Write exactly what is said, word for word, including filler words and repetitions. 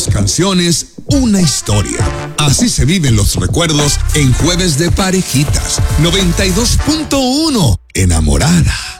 canciones, una historia. Así se viven los recuerdos en Jueves de Parejitas. noventa y dos punto uno. Enamorada.